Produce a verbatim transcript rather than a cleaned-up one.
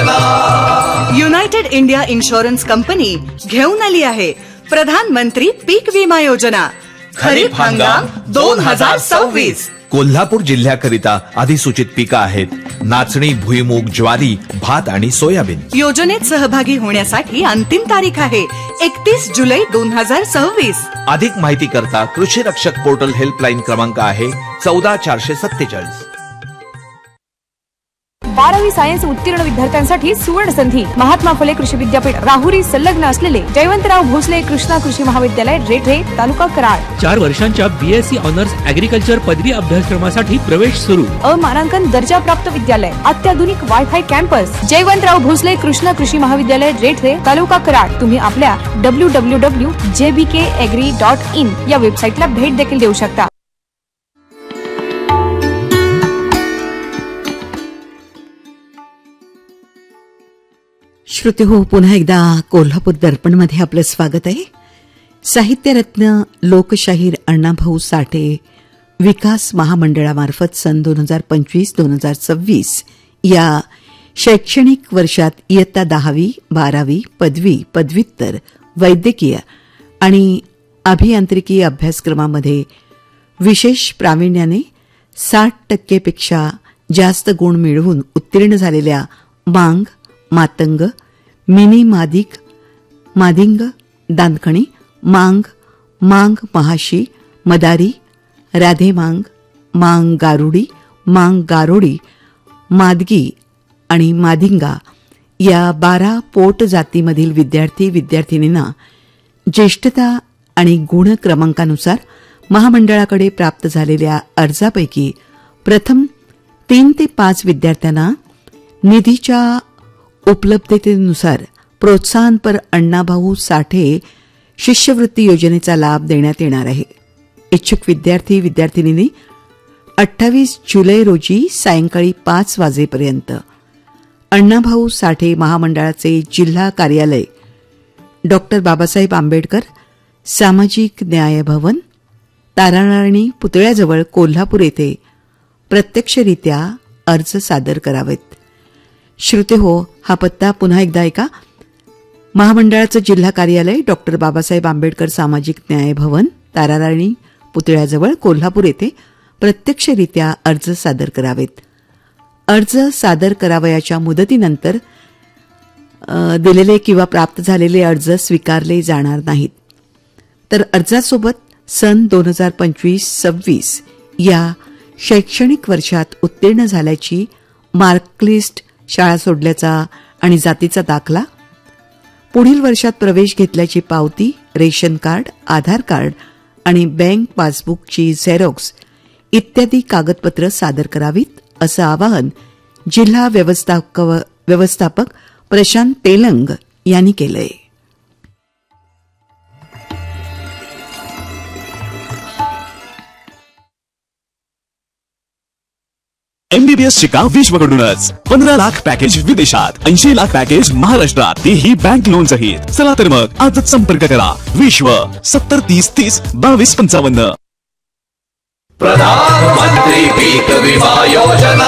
योजना। United India insurance company घेऊन आली आहे प्रधानमंत्री पीक विमा योजना खरीप हंगाम दोन हजार सव्वीस। कोल्हापूर जिल्ह्याकरिता अधिसूचित पिका आहेत नाचणी, भुईमूग, ज्वारी, भात आणि सोयाबीन। योजनेत सहभागी होण्यासाठी अंतिम तारीख आहे एकतीस जुलै दोन हजार सव्वीस। अधिक माहिती करता कृषी रक्षक पोर्टल हेल्पलाईन क्रमांक आहे चौदा चारशे सत्तेचाळीस। बारावी सायन्स उत्तीर्ण विद्यार्थ्यांसाठी सुवर्ण संधी महात्मा फुले कृषी विद्यापीठ राहुरी संलग्न असलेले जयवंतराव भोसले कृष्णा कृषी महाविद्यालय रेठे तालुका कराड। चार वर्षांच्या बीएससी ऑनर्स ऍग्रिकल्चर पदवी अभ्यासक्रमासाठी प्रवेश सुरू। अमानांकन दर्जा प्राप्त विद्यालय, अत्याधुनिक वायफाय कॅम्पस, जयवंतराव भोसले कृष्णा कृषी महाविद्यालय रेठे तालुका कराड। तुम्ही आपल्या W W W dot J B K agri dot in या वेबसाईटला भेट देखील देऊ शकता। श्रोते हो, पुन्हा एकदा कोल्हापूर दर्पण मध्ये आपलं स्वागत आहे। साहित्यरत्न लोकशाहीर अण्णाभाऊ साठे विकास महामंडळामार्फत सन दोन हजार पंचवीस दोन हजार सव्वीस या शैक्षणिक वर्षात इयत्ता दहावी, बारावी, पदवी, पदव्युत्तर, वैद्यकीय आणि अभियांत्रिकी अभ्यासक्रमामध्ये विशेष प्रावीण्याने साठ टक्केपेक्षा जास्त गुण मिळवून उत्तीर्ण झालेल्या मांग, मातंग, मिनी मादिक, मादिंग, दानखणी, मांग, मांग महाशी, मदारी, राधे मांग, मांग गारुडी, मांग गारोडी, मादगी आणि मादिंगा या बारा पोट जातीमधील विद्यार्थी विद्यार्थिनींना ज्येष्ठता आणि गुण क्रमांकानुसार महामंडळाकडे प्राप्त झालेल्या अर्जापैकी प्रथम तीन ते पाच विद्यार्थ्यांना निधीच्या उपलब्धतेनुसार प्रोत्साहनपर अण्णाभाऊ साठे शिष्यवृत्ती योजनेचा लाभ देण्यात येणार आहे। इच्छुक विद्यार्थी विद्यार्थिनींनी अठ्ठावीस जुलै रोजी सायंकाळी पाच वाजेपर्यंत अण्णाभाऊ साठे महामंडळाचे जिल्हा कार्यालय डॉक्टर बाबासाहेब आंबेडकर सामाजिक न्याय भवन, ताराराणी पुतळ्याजवळ कोल्हापूर येथे प्रत्यक्षरित्या अर्ज सादर करावेत। श्रोते हो, हा पत्ता पुन्हा एकदा ऐका। महामंडळाचं जिल्हा कार्यालय डॉक्टर बाबासाहेब आंबेडकर सामाजिक न्याय भवन, ताराराणी पुतळ्याजवळ कोल्हापूर येथे प्रत्यक्षरित्या अर्ज सादर करावेत। अर्ज सादर करावयाच्या मुदतीनंतर दिलेले किंवा प्राप्त झालेले अर्ज स्वीकारले जाणार नाहीत, तर अर्जासोबत सन दोन हजार पंचवीस सव्वीस या शैक्षणिक वर्षात उत्तीर्ण झाल्याची मार्कलिस्ट, शाळा सोडल्याचा आणि जातीचा दाखला, पुढील वर्षात प्रवेश घेतल्याची पावती, रेशन कार्ड, आधार कार्ड आणि बँक पासबुकची झेरॉक्स इत्यादी कागदपत्र सादर करावीत, असं आवाहन जिल्हा व्यवस्थापक प्रशांत तेलंग यांनी केलंय। एमबीबीएस शिका विश्वकडूनच पंधरा लाख पॅकेज विदेशात, ऐंशी लाख पॅकेज महाराष्ट्रात, तेही बँक लोन सहित। चला तर मग आजच संपर्क करा विश्व सत्तर तीस तीस बावीस पंचावन्न। प्रधानमंत्री पीक विमा योजना।